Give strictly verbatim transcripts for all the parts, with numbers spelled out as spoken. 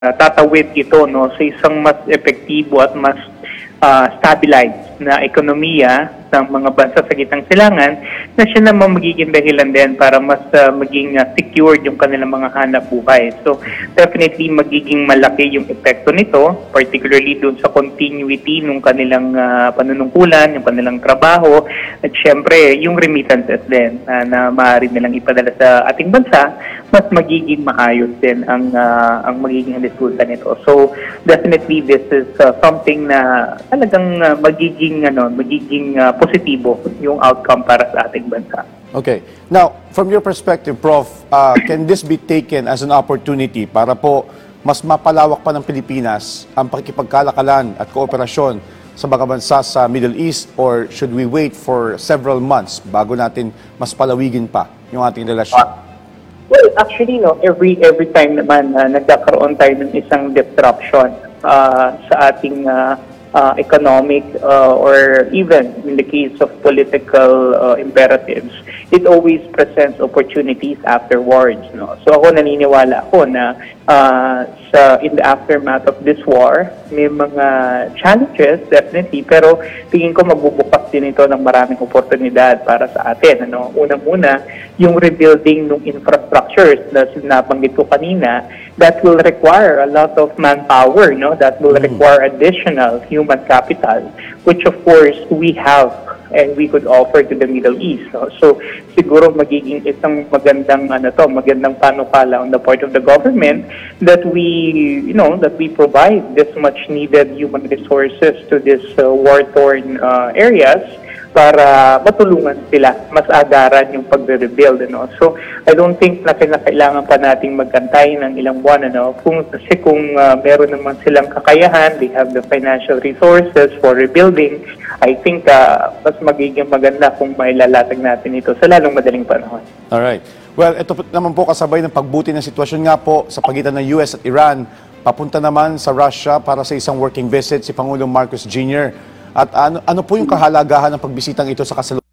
uh, tatawid ito no sa isang mas epektibo at mas uh, stabilized na ekonomiya ng mga bansa sa gitnang silangan na siya naman magiging dahilan din para mas uh, maging uh, secured yung kanilang mga hanap buhay. So definitely magiging malaki yung epekto nito, particularly dun sa continuity ng kanilang uh, panunungkulan, yung kanilang trabaho, at syempre yung remittances din uh, na maaari nilang ipadala sa ating bansa, mas magiging maayos din ang uh, ang magiging resulta nito. So definitely this is uh, something na talagang uh, magiging ano, magiging uh, positibo yung outcome para sa ating bansa. Okay. Now, from your perspective, Prof, uh, can this be taken as an opportunity para po mas mapalawak pa ng Pilipinas ang pakikipagkalakalan at kooperasyon sa mga bansa sa Middle East, or should we wait for several months bago natin mas palawigin pa yung ating relasyon? Uh, well, actually, no, every every time naman uh, nagkakaroon tayo ng isang disruption uh, sa ating uh, Uh, economic uh, or even in the case of political uh, imperatives, it always presents opportunities afterwards. No? So ako naniniwala ako na uh, sa, in the aftermath of this war, may mga challenges definitely, pero tingin ko magbubukas din ito ng maraming oportunidad para sa atin. Ano? Unang-una, yung rebuilding ng infrastructures na sinabanggit ko kanina, that will require a lot of manpower, no? That will require additional human capital, which of course we have and we could offer to the Middle East. No? So siguro magiging isang magandang ano to, magandang panukala on the part of the government that we, you know, that we provide this much needed human resources to these uh, war-torn uh, areas para matulungan sila, mas agaran yung pagre-rebuild. Ano? So, I don't think na kailangan pa nating magkantay ng ilang buwan. Ano? Kung, kasi kung uh, meron naman silang kakayahan, they have the financial resources for rebuilding, I think uh, mas magiging maganda kung mailalatag natin ito sa lalong madaling panahon. Alright. Well, ito naman po kasabay ng pagbuti ng sitwasyon nga po sa pagitan ng U S at Iran. Papunta naman sa Russia para sa isang working visit si Pangulong Marcos Junior At ano, ano po yung kahalagahan ng pagbisitang ito sa kasalukuyang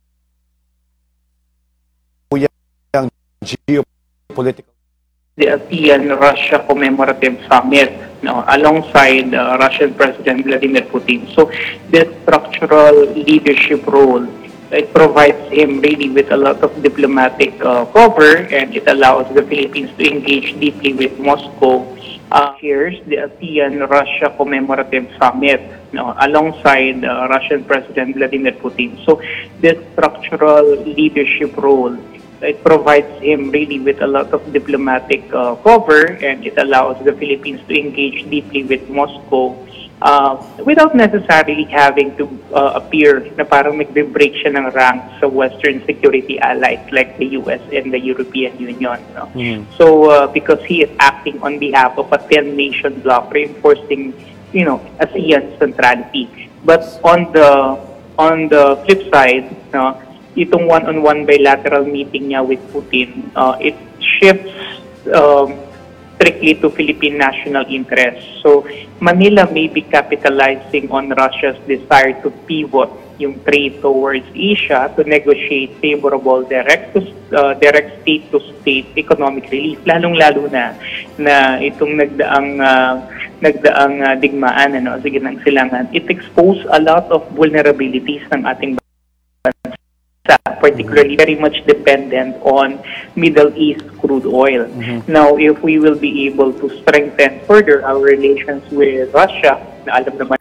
geopolitical? The ASEAN-Russia Commemorative Summit, no, alongside uh, Russian President Vladimir Putin. So this structural leadership role, it provides him really with a lot of diplomatic uh, cover, and it allows the Philippines to engage deeply with Moscow. Uh, here's the ASEAN-Russia Commemorative Summit, no, alongside uh, Russian President Vladimir Putin. So this structural leadership role, it provides him really with a lot of diplomatic uh, cover, and it allows the Philippines to engage deeply with Moscow uh, without necessarily having to uh, appear na parang nagbe-break siya ng rank sa Western security allies like the U S and the European Union. No? Mm. So uh, because he is acting on behalf of a ten-nation bloc, reinforcing, you know, ASEAN centrality. But on the on the flip side, no, itong one-on-one bilateral meeting niya with Putin, uh, it shifts um, strictly to Philippine national interests. So Manila may be capitalizing on Russia's desire to pivot yung trade towards Asia to negotiate favorable direct to, uh, direct state-to-state economic relief, lalong-lalo na na itong nagdaang uh, nagdaang uh, digmaan ano sige ng silangan. It exposed a lot of vulnerabilities ng ating bansa, particularly very much dependent on Middle East crude oil. Mm-hmm. Now, if we will be able to strengthen further our relations with Russia, na alam naman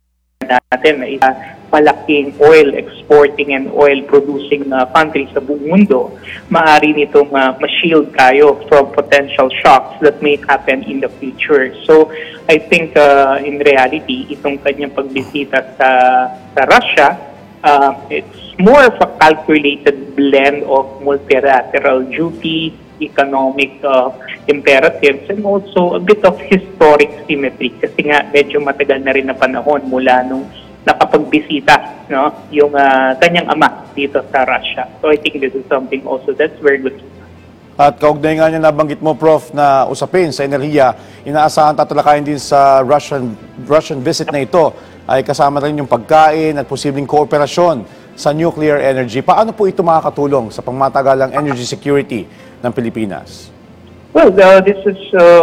natin na isa malaking oil exporting and oil producing uh, country sa buong mundo, maaari nitong uh, ma-shield tayo from potential shocks that may happen in the future. So, I think uh, in reality, itong kanyang pagbisita sa, sa Russia, uh, it's more of a calculated blend of multilateral duty, economic uh, imperatives, and also a bit of historic symmetry. Kasi nga, medyo matagal na rin na panahon mula nung nakapagbisita, no, yung uh, kanyang ama dito sa Russia. So I think this is something also that's very good. At kaugnay nga niya nabanggit mo, Prof, na usapin sa enerhiya, inaasahan tatalakayin din sa Russian, Russian visit na ito ay kasama rin yung pagkain at posibleng kooperasyon sa nuclear energy. Paano po ito makakatulong sa pangmatagalang energy security ng Pilipinas? Well, uh, this is uh,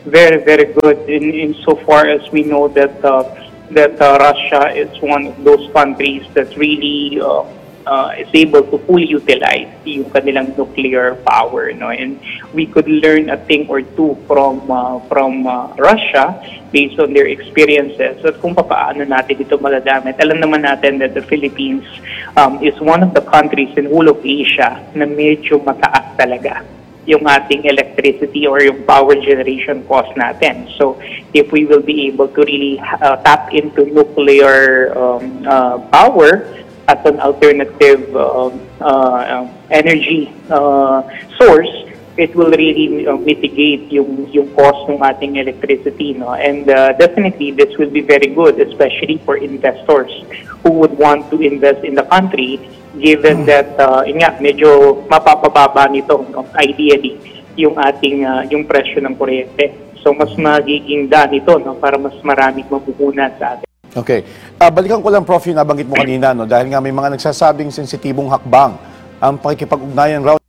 very, very good in, in so far as we know that uh, that uh, Russia is one of those countries that really uh, uh, is able to fully utilize yung kanilang nuclear power, no? And we could learn a thing or two from uh, from uh, Russia based on their experiences at kung paano natin ito magagamit. Alam naman natin that the Philippines um, is one of the countries in whole of Asia na medyo mataas talaga yung ating electricity or yung power generation cost natin. So, if we will be able to really uh, tap into nuclear um, uh, power as an alternative uh, uh, energy uh, source, it will really uh, mitigate yung yung cost ng ating electricity, no? And uh, definitely this will be very good, especially for investors who would want to invest in the country, given that uh, yun nga, medyo mapapababa nito, no? Ideally yung ating uh, yung presyo ng kuryente. So mas magiging daan ito, no? Para mas maraming mapuhunan sa atin. Okay. Uh, balikan ko lang, Prof, yung nabanggit mo kanina, no? Dahil nga may mga nagsasabing sensitibong hakbang ang pakikipag-ugnayan raw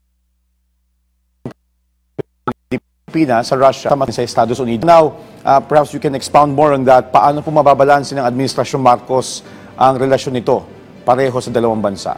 Pilipinas sa Russia sa Estados Unidos. Now, uh, perhaps you can expound more on that. Paano po mababalansin ng Administrasyon Marcos ang relasyon nito pareho sa dalawang bansa?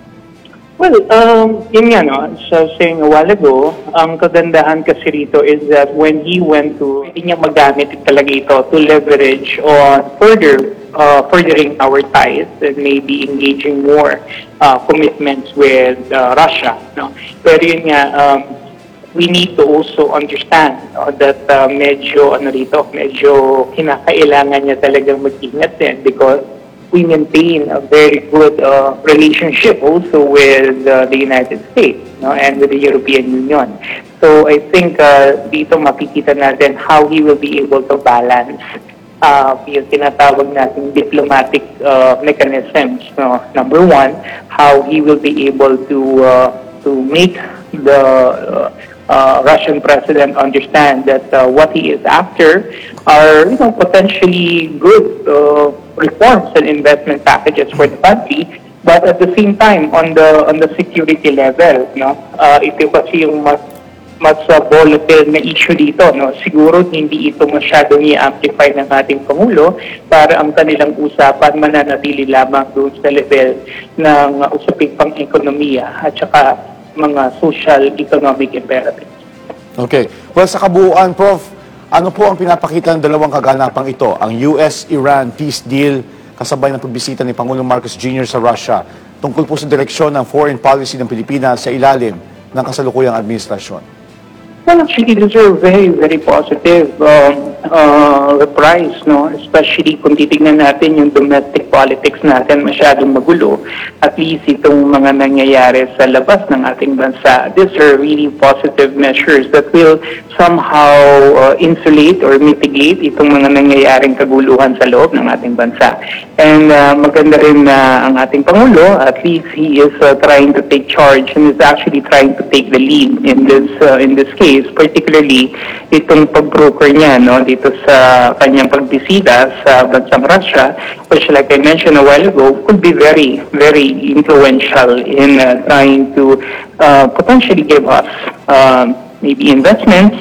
Well, um, yun nga, no, so saying a while ago, ang kagandahan kasi rito is that when he went to, hindi niya magamit talaga ito to leverage on further, uh, furthering our ties and maybe engaging more uh, commitments with uh, Russia. No? Pero yun nga, um, we need to also understand uh, that uh, medyo, ano rito, medyo kinakailangan niya talagang mag-ingat din because we maintain a very good uh, relationship also with uh, the United States, no, and with the European Union. So I think uh, dito makikita natin how he will be able to balance uh, yung tinatawag nating diplomatic uh, mechanisms. No? Number one, how he will be able to uh, to make the uh, uh, Russian president understand that uh, what he is after are, you know, potentially good uh, reforms and investment packages for the country, but at the same time on the on the security level, no, uh, ito kasi yung mas mas uh, volatile na issue dito, no. Siguro hindi ito masyadong i-amplify ng ating Pangulo para ang kanilang usapan mananatili lamang doon sa level ng uh, usaping pang-ekonomiya at saka mga social economic imperatives. Okay. Well, sa kabuuan, Prof, ano po ang pinapakita ng dalawang kaganapang ito? Ang U S Iran peace deal kasabay ng pagbisita ni Pangulong Marcos Junior sa Russia tungkol po sa direksyon ng foreign policy ng Pilipinas sa ilalim ng kasalukuyang administrasyon. Well, actually, these are very, very positive um, uh, reprise, no? Especially kung titignan natin yung domestic politics natin masyadong magulo. At least itong mga nangyayari sa labas ng ating bansa, these are really positive measures that will somehow uh, insulate or mitigate itong mga nangyayaring kaguluhan sa loob ng ating bansa. And uh, maganda rin na ang ating Pangulo, at least he is uh, trying to take charge and is actually trying to take the lead in this uh, in this case. Particularly itong pag-broker niya, no, dito sa kanyang pagbisita sa bansang Russia, which like I mentioned a while ago, could be very, very influential in uh, trying to uh, potentially give us um, maybe investments,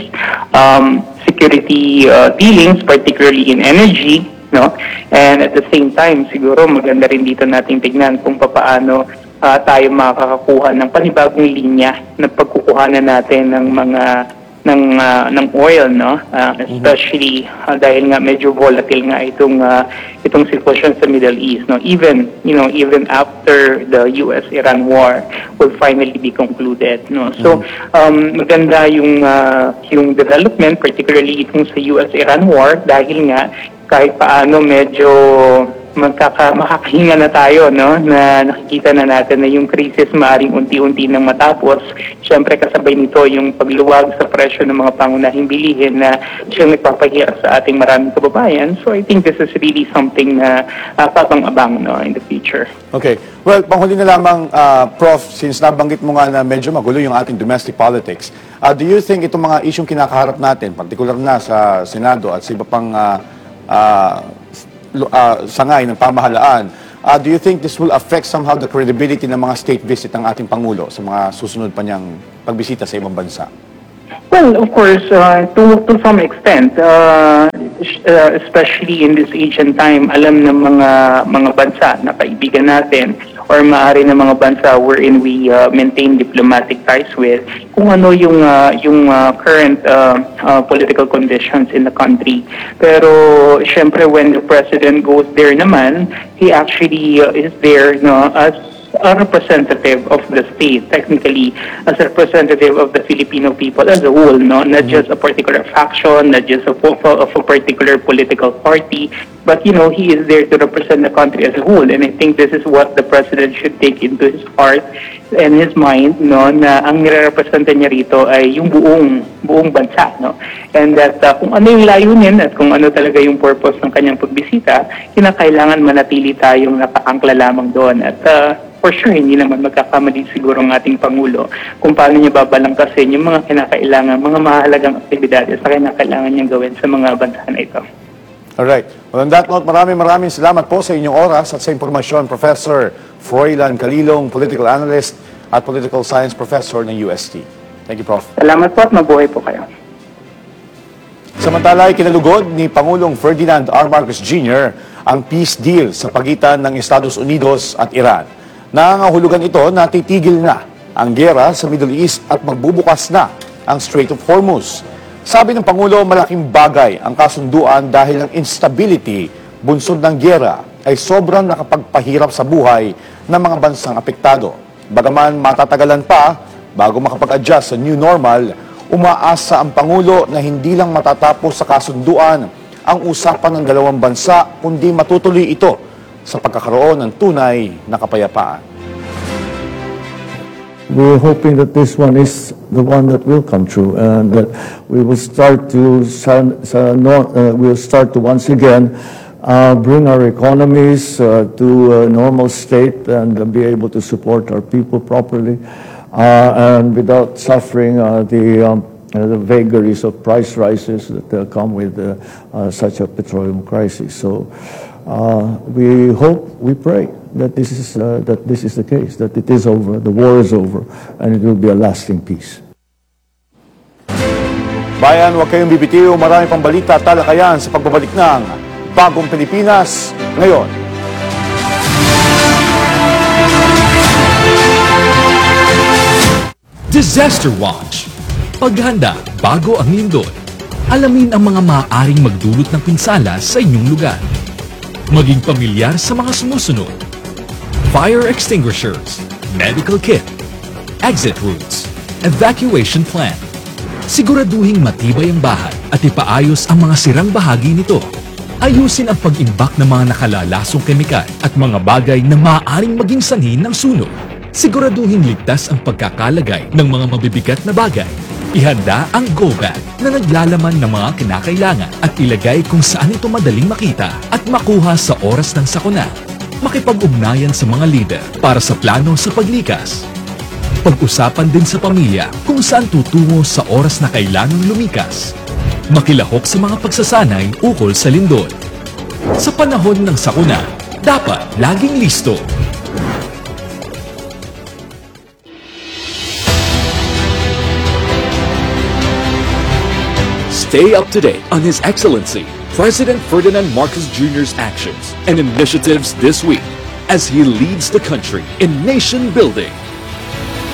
um, security uh, dealings, particularly in energy, no, and at the same time, siguro maganda rin dito nating tignan kung paano Uh, tayo makakakuha ng panibagong linya na pagkukuhanan natin ng mga ng uh, ng oil, no, uh, especially uh, dahil nga medyo volatile nga itong uh, itong sitwasyon sa Middle East, no, even you know even after the U S Iran war will finally be concluded, no. So um, maganda yung uh, yung development, particularly itong sa U S Iran war, dahil nga kahit paano medyo magkaka makakahinga na tayo, no, na nakikita na natin na yung crisis maaring unti-unti nang matapos. Siyempre kasabay nito yung pagluwag sa presyo ng mga pangunahing bilihin na siyang nagpapahirap sa ating maraming kababayan. So I think this is really something na uh, papang-abang, no, in the future. Okay. Well, panghuli na lamang, uh, Prof, since nabanggit mo nga na medyo magulo yung ating domestic politics, uh, do you think itong mga isyong kinakaharap natin, particular na sa Senado at sa iba pang uh, uh, Uh, sangay ng pamahalaan, uh, do you think this will affect somehow the credibility ng mga state visit ng ating Pangulo sa mga susunod pa niyang pagbisita sa ibang bansa? Well, of course, uh, to to some extent, uh, sh- uh, especially in this age and time, alam ng mga mga bansa na kaibigan natin or maaari ng mga bansa wherein we uh, maintain diplomatic ties with kung ano yung uh, yung uh, current uh, uh, political conditions in the country. Pero syempre when the president goes there naman, he actually uh, is there no as a representative of the state, technically as a representative of the Filipino people as a whole, no, not just a particular faction, not just a, of a particular political party, but you know he is there to represent the country as a whole, and I think this is what the president should take into his heart and his mind, no, na ang nire-representa niya rito ay yung buong buong bansa, no, and that uh, kung ano yung layunin at kung ano talaga yung purpose ng kanyang pagbisita, kinakailangan manatili tayong nakaangkla lamang doon at uh, for sure, hindi naman magkakamali siguro ang ating Pangulo kung paano niya babalangkasin yung mga kinakailangan, mga mahalagang aktibidades na kinakailangan niyang gawin sa mga bansa na ito. Alright. Well, on that note, maraming maraming salamat po sa inyong oras at sa impormasyon, Professor Froilan Calilong, Political Analyst at Political Science Professor ng U S T. Thank you, Prof. Salamat po at mabuhay po kayo. Samantala ay kinalugod ni Pangulong Ferdinand R. Marcos Junior ang peace deal sa pagitan ng Estados Unidos at Iran. Nangangahulugan ito na titigil na ang giyera sa Middle East at magbubukas na ang Strait of Hormuz. Sabi ng Pangulo, malaking bagay ang kasunduan dahil ang instability bunsod ng giyera ay sobrang nakapagpahirap sa buhay ng mga bansang apektado. Bagaman matatagalan pa bago makapag-adjust sa new normal, umaasa ang Pangulo na hindi lang matatapos sa kasunduan ang usapan ng dalawang bansa, kundi matutuloy ito sa pagkakaroon ng tunay na kapayapaan. We're hoping that this one is the one that will come true, and that we will start to san- sa- no- uh, we'll start to once again uh, bring our economies uh, to a normal state and uh, be able to support our people properly, uh, and without suffering uh, the um, uh, the vagaries of price rises that uh, come with uh, uh, such a petroleum crisis. So. Uh, we hope, we pray that this is uh, that this is the case, that it is over, the war is over, and it will be a lasting peace. Bayan, huwag kayong bibitiw. Marami pang balita at talakayan sa pagbabalik ng Bagong Pilipinas ngayon. Disaster Watch. Paghanda bago ang lindol. Alamin ang mga maaaring magdulot ng pinsala sa inyong lugar. Maging pamilyar sa mga sumusunod: fire extinguishers, medical kit, exit routes, evacuation plan. Siguraduhing matibay ang bahay at ipaayos ang mga sirang bahagi nito. Ayusin ang pag-imbak ng mga nakalalasong kemikal at mga bagay na maaaring maging sanhi ng sunog. Siguraduhin ligtas ang pagkakalagay ng mga mabibigat na bagay. Ihanda ang go bag na naglalaman ng mga kinakailangan at ilagay kung saan ito madaling makita at makuha sa oras ng sakuna. Makipag-ugnayan sa mga leader para sa plano sa paglikas. Pag-usapan din sa pamilya kung saan tutungo sa oras na kailangang lumikas. Makilahok sa mga pagsasanay ukol sa lindol. Sa panahon ng sakuna, dapat laging listo. Stay up to date on His Excellency President Ferdinand Marcos Junior's actions and initiatives this week as he leads the country in nation building.